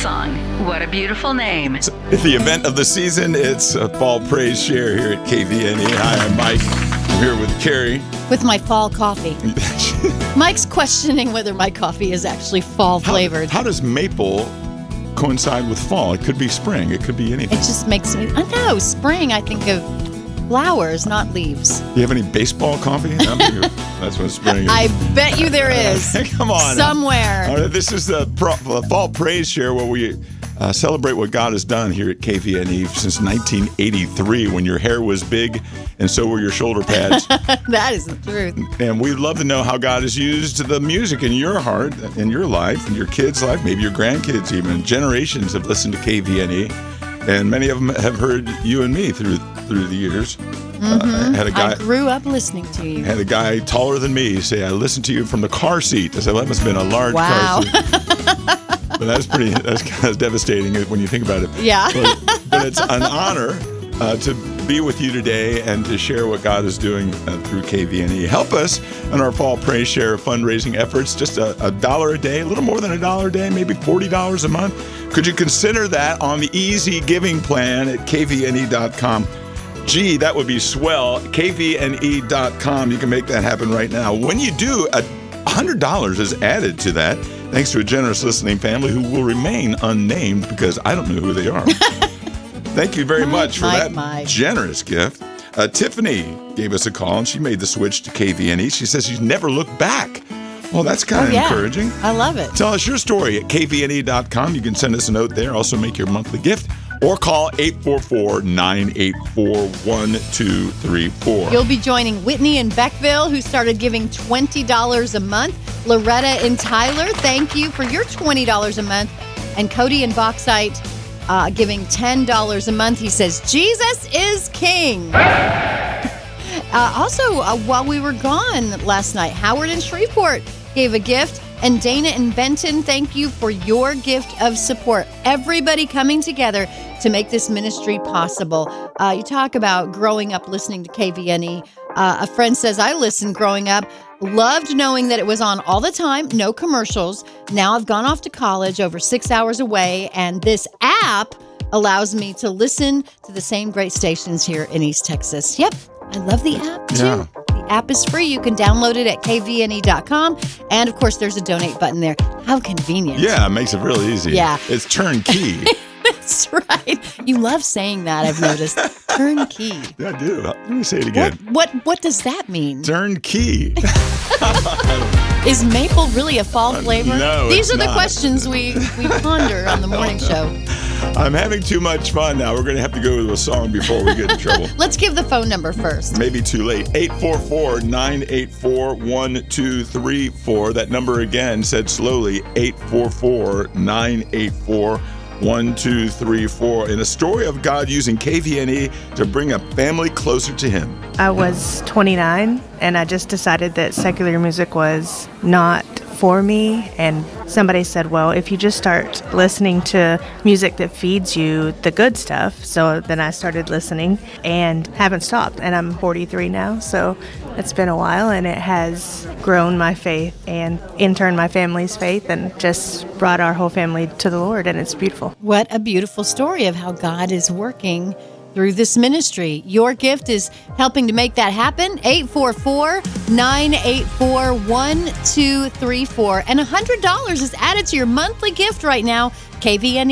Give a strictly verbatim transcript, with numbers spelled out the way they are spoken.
song. What a beautiful name. It's the event of the season. It's a Fall Praise Share here at K V N E. Hi, I'm Mike. I'm here with Carrie. With my fall coffee. Mike's questioning whether my coffee is actually fall flavored. How, how does maple coincide with fall? It could be spring. It could be anything. It just makes me, I know, spring, I think of flowers, not leaves. Do you have any baseball coffee? That's what spring is. I bet you there is. Come on. Somewhere. All right, this is the pro- Fall Praise Share where we uh, celebrate what God has done here at K V N E since nineteen eighty-three, when your hair was big and so were your shoulder pads. That is the truth. And we'd love to know how God has used the music in your heart, in your life, in your kids' life, maybe your grandkids even. Generations have listened to K V N E, and many of them have heard you and me through through the years. Mm-hmm. Uh, I had a guy, I grew up listening to you. Had a guy taller than me say, "I listened to you from the car seat." I said, "Well, that must have been a large wow. car seat." But that's pretty. That's kind of devastating when you think about it. Yeah. But, but it's an honor uh, to be with you today and to share what God is doing uh, through K V N E. Help us in our Fall Praise Share fundraising efforts. Just a, a dollar a day, a little more than a dollar a day, maybe forty dollars a month. Could you consider that on the Easy Giving plan at K V N E dot com? Gee, that would be swell. K V N E dot com. You can make that happen right now. When you do, a one hundred dollars is added to that, thanks to a generous listening family who will remain unnamed because I don't know who they are. Thank you very much for Mike, that Mike. generous gift. Uh, Tiffany gave us a call, and she made the switch to K V N E. She says she's never looked back. Well, that's kind of oh, yeah. encouraging. I love it. Tell us your story at K V N E dot com. You can send us a note there. Also make your monthly gift. Or call eight four four, nine eight four, one two three four. You'll be joining Whitney in Beckville, who started giving twenty dollars a month. Loretta in Tyler, thank you for your twenty dollars a month. And Cody in Bauxite, uh, giving ten dollars a month. He says, Jesus is king. uh, also, uh, while we were gone last night, Howard in Shreveport gave a gift. And Dana in Benton, thank you for your gift of support. Everybody coming together to make this ministry possible. Uh, you talk about growing up listening to K V N E. Uh, a friend says, I listened growing up, loved knowing that it was on all the time, no commercials. Now I've gone off to college over six hours away, and this app allows me to listen to the same great stations here in East Texas. Yep, I love the app too. Yeah. The app is free. You can download it at K V N E dot com. And of course, there's a donate button there. How convenient. Yeah, it makes it real easy. Yeah. It's turnkey. That's right. You love saying that, I've noticed. Turnkey. Yeah, I do. Let me say it again. What, what what does that mean? Turnkey. Is maple really a fall flavor? No, These it's are the not. questions we, we ponder on the morning show. I'm having too much fun now. We're going to have to go to a song before we get in trouble. Let's give the phone number first. Maybe too late. eight four four, nine eight four, one two three four. That number again, said slowly, eight four four, nine eight four, one two three four. In a story of God using K V N E to bring a family closer to Him. I was twenty-nine, and I just decided that secular music was not for me. And somebody said, well, if you just start listening to music that feeds you the good stuff. So then I started listening and haven't stopped. And I'm forty-three now, so it's been a while, and it has grown my faith and in turn my family's faith, and just brought our whole family to the Lord, and it's beautiful. What a beautiful story of how God is working through this ministry. Your gift is helping to make that happen. eight four four, nine eight four, one two three four. And one hundred dollars is added to your monthly gift right now. K V N E